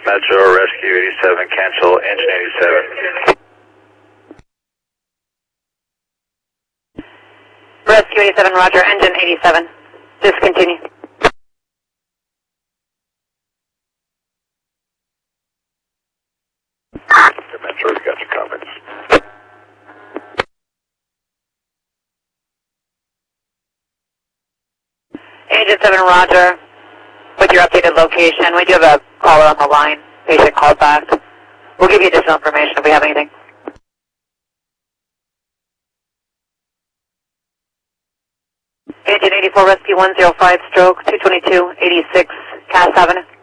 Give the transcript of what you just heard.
Metro, Rescue 87, cancel, engine 87. Rescue 87, roger, engine 87. Discontinue. The Metro's got your comments. Agent 7, roger. With your updated location, we do have a caller on the line. Patient called back. We'll give you additional information if we have anything. Agent 84, Rescue 105, stroke 222, 86, Cass Avenue.